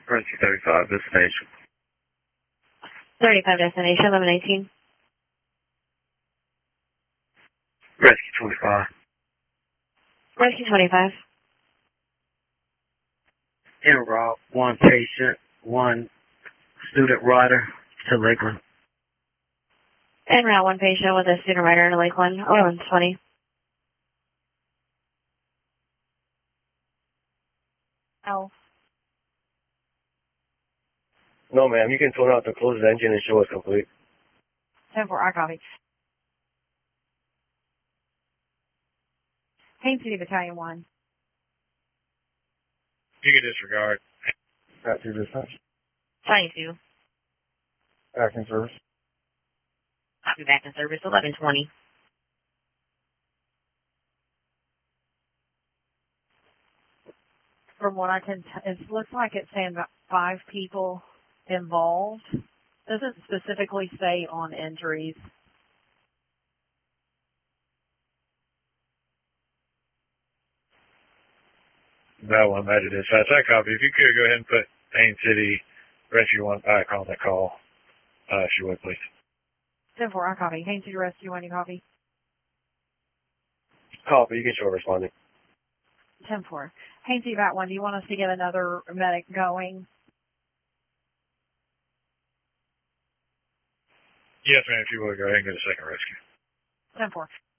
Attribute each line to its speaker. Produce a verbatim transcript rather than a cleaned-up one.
Speaker 1: Rescue thirty-five, destination.
Speaker 2: thirty-five destination, eleven eighteen.
Speaker 1: Rescue twenty-five.
Speaker 2: Rescue twenty-five.
Speaker 1: En route, one patient, one student rider to Lakeland.
Speaker 2: En route, one patient with a student rider to Lakeland, eleven twenty. Oh.
Speaker 1: No, ma'am. You can tune out the closed engine and show us complete.
Speaker 2: ten four, I copy. Haines City Battalion one.
Speaker 1: You can disregard. Back to dispatch.
Speaker 2: twenty-two.
Speaker 1: Back in service.
Speaker 2: I'll be back in service, eleven twenty.
Speaker 3: From what I can, t- it looks like it's saying about five people involved. Doesn't specifically say on injuries.
Speaker 1: That one, that it is. That's that copy. If you could go ahead and put Haines City Rescue one back on the call, uh, if you would, please.
Speaker 3: ten four, I copy. Haines City Rescue one, you copy?
Speaker 1: Copy. You can show responding.
Speaker 3: ten four. Haines City Bat one, do you want us to get another medic going?
Speaker 1: Yes, ma'am. If you would, go ahead and get a second rescue.
Speaker 3: ten four.